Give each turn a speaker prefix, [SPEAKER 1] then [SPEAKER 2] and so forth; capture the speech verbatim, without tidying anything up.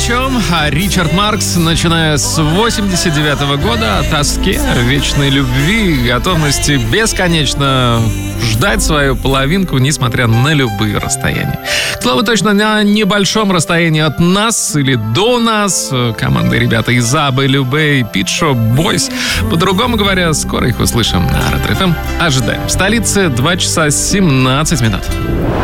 [SPEAKER 1] чем? А Ричард Маркс, начиная с восемьдесят девятого года, о тоске, вечной любви, готовности бесконечно ждать свою половинку, несмотря на любые расстояния. К слову, точно на небольшом расстоянии от нас или до нас команды ребята из Абы, Любэ и Pet Shop Boys. По-другому говоря, скоро их услышим на Ретро эф эм. Ожидаем. В столице два часа семнадцать минут.